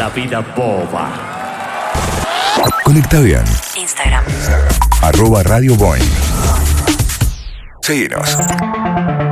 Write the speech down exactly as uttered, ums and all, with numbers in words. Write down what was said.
la vida boba. Conecta bien. Instagram. Arroba Radio Boing. Seguinos.